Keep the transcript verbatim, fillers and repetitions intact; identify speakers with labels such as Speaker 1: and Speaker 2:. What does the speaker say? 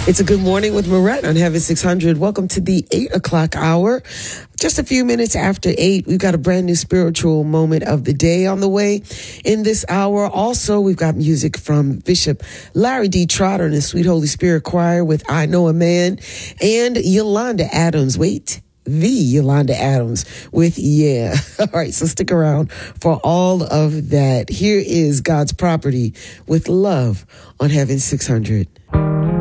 Speaker 1: It's a good morning with Marette on Heaven six hundred. Welcome to the eight o'clock hour. Just a few minutes after eight, we've got a brand new spiritual moment of the day on the way in this hour. Also, we've got music from Bishop Larry D. Trotter and the Sweet Holy Spirit Choir with I Know a Man, and Yolanda Adams. Wait. The Yolanda Adams with Yeah. All right, so stick around for all of that. Here is God's Property with Love on Heaven six hundred.